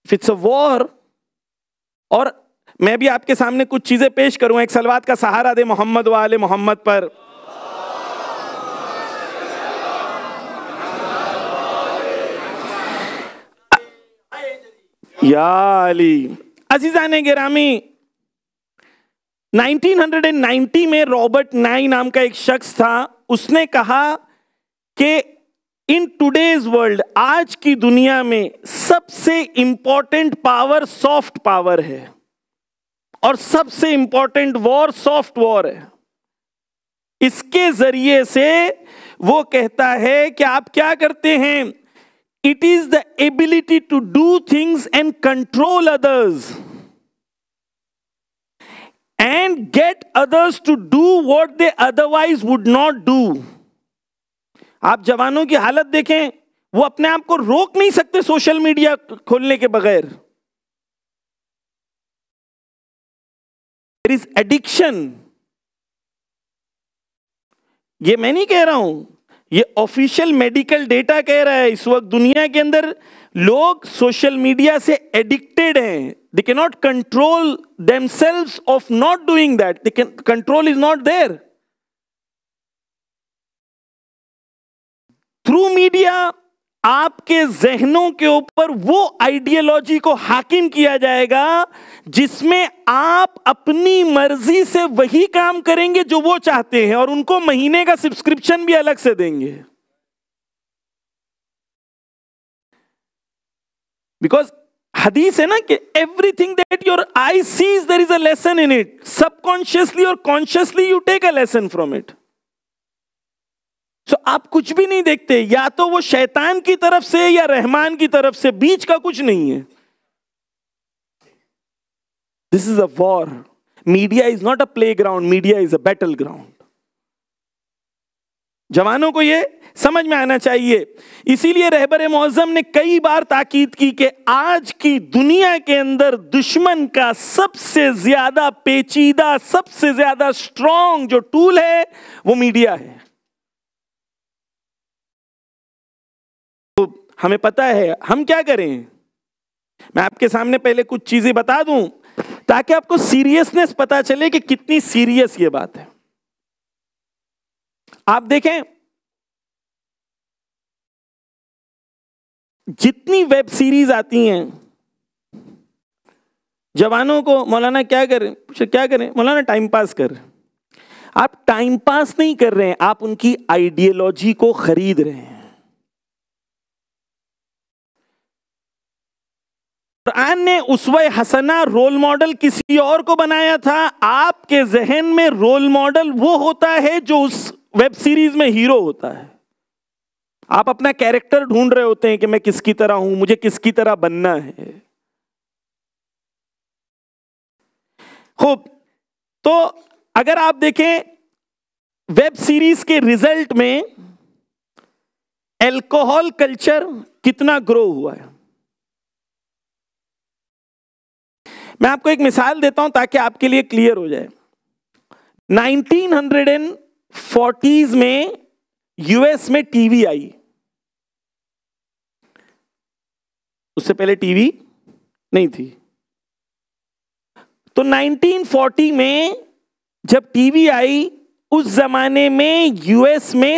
if it's a war, اور میں بھی آپ کے سامنے کچھ چیزیں پیش کروں. ایک صلوات کا سہارا دے محمد و آل محمد پر. یا علی. عزیزان گرامی، 1990 میں رابرٹ نائی نام کا ایک شخص تھا. اس نے کہا کہ ان ٹوڈیز ورلڈ، آج کی دنیا میں سب سے امپورٹنٹ پاور سافٹ پاور ہے، اور سب سے امپورٹنٹ وار سافٹ وار ہے. اس کے ذریعے سے وہ کہتا ہے کہ آپ کیا کرتے ہیں؟ It is the ability to do things and control others and get others to do what they otherwise would not do. آپ جوانوں کی حالت دیکھیں، وہ اپنے آپ کو روک نہیں سکتے سوشل میڈیا کھولنے کے بغیر. There is addiction. یہ میں نہیں کہہ رہا ہوں، یہ آفیشیل میڈیکل ڈیٹا کہہ رہا ہے. اس وقت دنیا کے اندر لوگ سوشل میڈیا سے ایڈکٹیڈ ہیں. They cannot control themselves of not doing that. Control is not there. Through media آپ کے ذہنوں کے اوپر وہ آئیڈیالوجی کو حاکم کیا جائے گا جس میں آپ اپنی مرضی سے وہی کام کریں گے جو وہ چاہتے ہیں، اور ان کو مہینے کا سبسکرپشن بھی الگ سے دیں گے. بیکاز حدیث ہے نا کہ every thing that your I says there is a lesson in it. Sub consciously اور consciously you take a lesson from it. سو آپ کچھ بھی نہیں دیکھتے، یا تو وہ شیطان کی طرف سے یا رحمان کی طرف سے، بیچ کا کچھ نہیں ہے. دس از اے وار. Media is not a play ground, media is a battle ground. جوانوں کو یہ سمجھ میں آنا چاہیے. اسی لیے رہبر معظم نے کئی بار تاکید کی کہ آج کی دنیا کے اندر دشمن کا سب سے زیادہ پیچیدہ، سب سے زیادہ اسٹرانگ جو ٹول ہے وہ میڈیا ہے. ہمیں پتا ہے ہم کیا کریں. میں آپ کے سامنے پہلے کچھ چیزیں بتا دوں تاکہ آپ کو سیریسنس پتا چلے کہ کتنی سیریس یہ بات ہے. آپ دیکھیں جتنی ویب سیریز آتی ہیں، جوانوں کو مولانا کیا کریں؟ مولانا ٹائم پاس کر. آپ ٹائم پاس نہیں کر رہے ہیں، آپ ان کی آئیڈیالوجی کو خرید رہے ہیں. قرآن نے اسوہ حسنہ رول ماڈل کسی اور کو بنایا تھا. آپ کے ذہن میں رول ماڈل وہ ہوتا ہے جو اس ویب سیریز میں ہیرو ہوتا ہے. آپ اپنا کیریکٹر ڈھونڈ رہے ہوتے ہیں کہ میں کس کی طرح ہوں، مجھے کس کی طرح بننا ہے. خوب، تو اگر آپ دیکھیں ویب سیریز کے ریزلٹ میں الکوہول کلچر کتنا گرو ہوا ہے. میں آپ کو ایک مثال دیتا ہوں تاکہ آپ کے لیے کلیئر ہو جائے. 1940s میں یو ایس میں ٹی وی آئی. اس سے پہلے ٹی وی نہیں تھی. تو 1940 میں جب ٹی وی آئی، اس زمانے میں یو ایس میں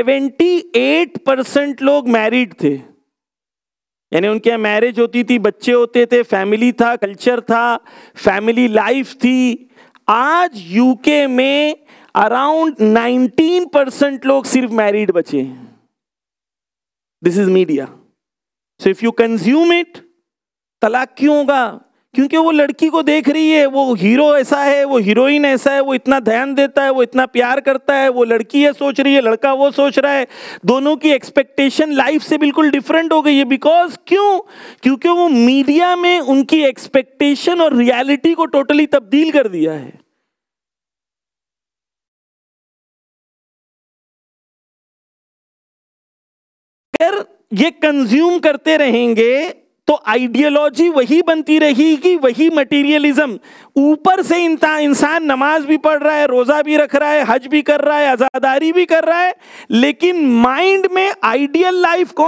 78% لوگ میریڈ تھے. یعنی ان کے یہاں میرج ہوتی تھی، بچے ہوتے تھے، فیملی تھا، کلچر تھا، فیملی لائف تھی. آج یو کے میں اراؤنڈ 19% لوگ صرف میریڈ بچے ہیں. دس is media. So if you consume it, طلاق کیوں ہوگا؟ کیونکہ وہ لڑکی کو دیکھ رہی ہے، وہ ہیرو ایسا ہے، وہ ہیروئن ایسا ہے، وہ اتنا دھیان دیتا ہے، وہ اتنا پیار کرتا ہے. وہ لڑکی یہ سوچ رہی ہے، لڑکا وہ سوچ رہا ہے. دونوں کی ایکسپیکٹیشن لائف سے بالکل ڈیفرنٹ ہو گئی ہے. بیکاز کیونکہ وہ میڈیا میں ان کی ایکسپیکٹیشن اور ریالٹی کو ٹوٹلی تبدیل کر دیا ہے. اگر یہ کنزیوم کرتے رہیں گے تو آئیڈیالوجی وہی بنتی رہے گی، وہی مٹیریلزم. اوپر سے انسان نماز بھی پڑھ رہا ہے، روزہ بھی رکھ رہا ہے، حج بھی کر رہا ہے، عزاداری بھی کر رہا ہے، لیکن مائنڈ میں آئیڈیل لائف کون